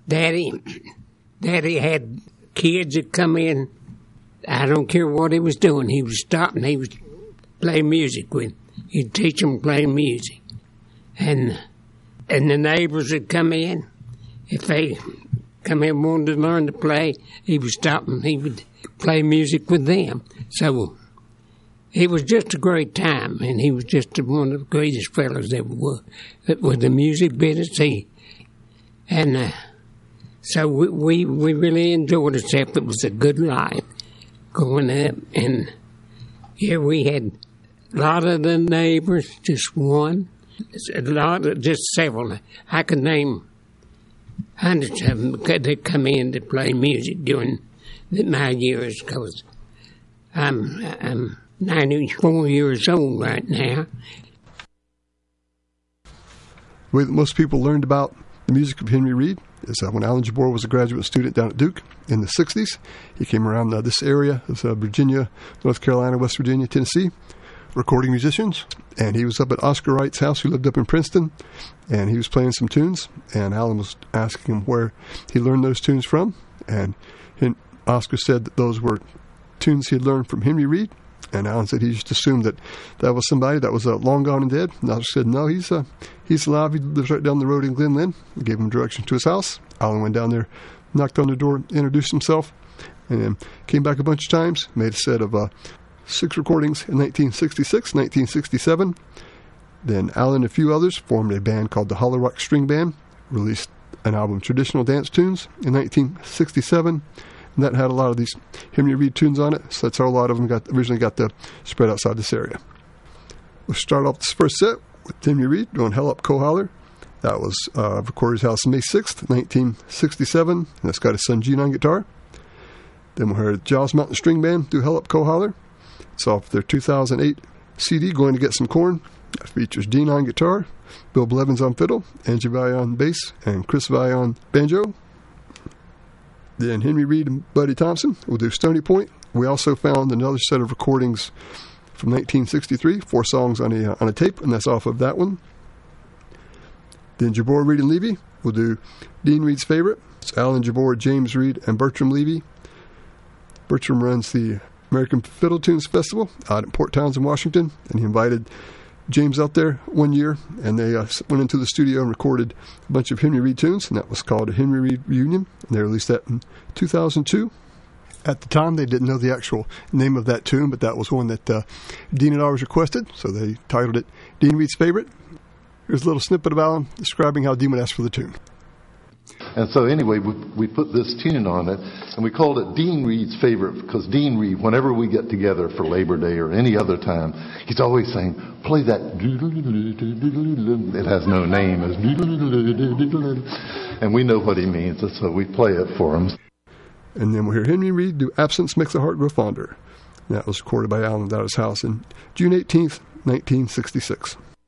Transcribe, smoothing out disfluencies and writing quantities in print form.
Daddy had kids that come in. I don't care what he was doing. He was stopping. He was playing music with. He'd teach them to play music. And the neighbors would come in. If they come in and wanted to learn to play, he would stop and he would play music with them. So it was just a great time, and he was just one of the greatest fellows that was the music business. So we really enjoyed ourselves. It was a good life growing up. And here we had a lot of the neighbors, just one, just several. I could name hundreds of them that come in to play music during my years, because I'm 94 years old right now. The way that most people learned about the music of Henry Reed is when Alan Jabbour was a graduate student down at Duke in the 60s. He came around this area, Virginia, North Carolina, West Virginia, Tennessee, recording musicians. And he was up at Oscar Wright's house, who lived up in Princeton, and he was playing some tunes. And Alan was asking him where he learned those tunes from. And Oscar said that those were tunes he had learned from Henry Reed. And Alan said he just assumed that was somebody that was long gone and dead. And Oscar said, no, he's alive. He lives right down the road in Glen Lynn. He gave him direction to his house. Alan went down there, knocked on the door, introduced himself, and then came back a bunch of times, made a set of 6 recordings in 1966, 1967. Then Alan and a few others formed a band called the Hollow Rock String Band, released an album, Traditional Dance Tunes, in 1967. And that had a lot of these Henry Reed tunes on it, so that's how a lot of them originally got spread outside this area. We'll start off this first set with Henry Reed doing Hell Up, Coal Holler. That was recorded his house May 6th, 1967, and that's got his son Gene on guitar. Then we heard Giles Mountain String Band do Hell Up, Coal Holler. It's off their 2008 CD, Going to Get Some Corn. That features Dean on guitar, Bill Blevins on fiddle, Angie Vai on bass, and Chris Vai on banjo. Then Henry Reed and Buddy Thompson will do Stony Point. We also found another set of recordings from 1963, 4 songs on a tape, and that's off of that one. Then Jabbour, Reed, and Levy will do Dean Reed's Favorite. It's Alan Jabbour, James Reed, and Bertram Levy. Bertram runs the American Fiddle Tunes Festival out in Port Townsend, Washington, and he invited James out there one year, and they went into the studio and recorded a bunch of Henry Reed tunes, and that was called a Henry Reed Reunion, and they released that in 2002. At the time, they didn't know the actual name of that tune, but that was one that Dean had always requested, so they titled it Dean Reed's Favorite. Here's a little snippet of Alan describing how Dean would ask for the tune. And so anyway, we put this tune on it, and we called it Dean Reed's Favorite, because Dean Reed, whenever we get together for Labor Day or any other time, he's always saying, play that. It has no name. And we know what he means, and so we play it for him. And then we'll hear Henry Reed do Absence Makes the Heart Grow Fonder. And that was recorded by Alan at his house on June 18th, 1966.